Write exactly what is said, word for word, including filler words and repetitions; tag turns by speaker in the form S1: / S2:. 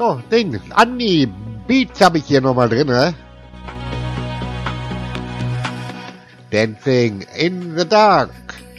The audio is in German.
S1: Oh, Ding. Anni, Beats habe ich hier nochmal drin, ne? Dancing in the Dark.